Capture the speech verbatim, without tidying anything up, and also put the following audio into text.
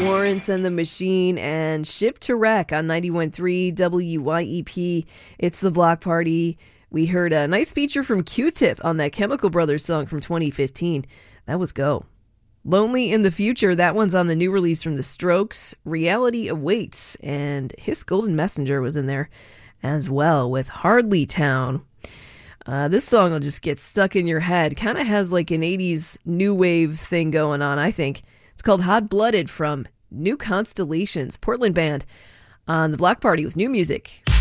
Florence and the Machine and Ship to Wreck on ninety-one point three W Y E P. It's the Block Party. We heard a nice feature from Q-Tip on that Chemical Brothers song from twenty fifteen. That was Go. Lonely in the Future, that one's on the new release from The Strokes. Reality Awaits, and His Golden Messenger was in there as well with Hardly Town. Uh, this song will just get stuck in your head. Kind of has like an eighties new wave thing going on, I think. It's called Hot Blooded from New Constellations, Portland band, on the Block Party with new music.